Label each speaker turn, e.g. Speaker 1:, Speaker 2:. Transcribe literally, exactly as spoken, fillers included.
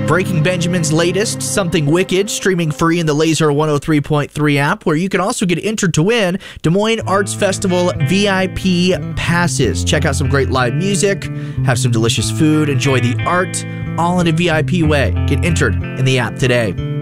Speaker 1: Breaking Benjamin's latest, Something Wicked, streaming free in the Laser one oh three point three app, where you can also get entered to win Des Moines Arts Festival V I P passes. Check out some great live music, have some delicious food, enjoy the art, all in a V I P way. Get entered in the app today.